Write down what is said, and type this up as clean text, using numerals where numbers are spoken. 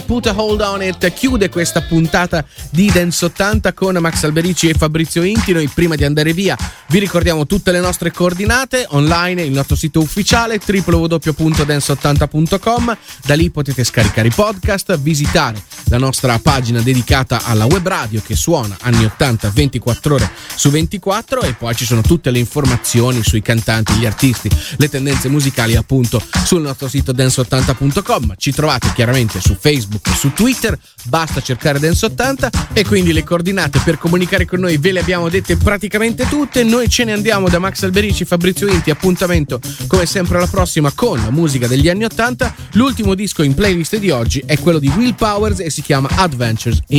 Put a Hold on It chiude questa puntata di Dance 80 con Max Alberici e Fabrizio Inti. Noi prima di andare via vi ricordiamo tutte le nostre coordinate online, il nostro sito ufficiale www.dance80.com. Da lì potete scaricare i podcast, visitare la nostra pagina dedicata alla web radio che suona anni 80 24 ore su 24, e poi ci sono tutte le informazioni sui cantanti, gli artisti, le tendenze musicali appunto sul nostro sito dance80.com. Ci trovate chiaramente su Facebook e su Twitter, basta cercare Dance 80, e quindi le coordinate per comunicare con noi ve le abbiamo dette praticamente tutte. Noi ce ne andiamo da Max Alberici, Fabrizio Inti, appuntamento come sempre alla prossima con la musica degli anni 80. L'ultimo disco in playlist di oggi è quello di Will Powers e si chiama Adventures in